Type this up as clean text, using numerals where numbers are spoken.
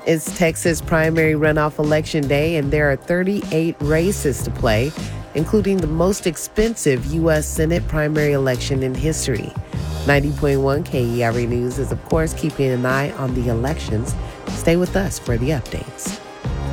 It's Texas primary runoff election day, and there are 38 races to play, including the most expensive U.S. Senate primary election in history. 90.1 KERA News is, of course, keeping an eye on the elections. Stay with us for the updates.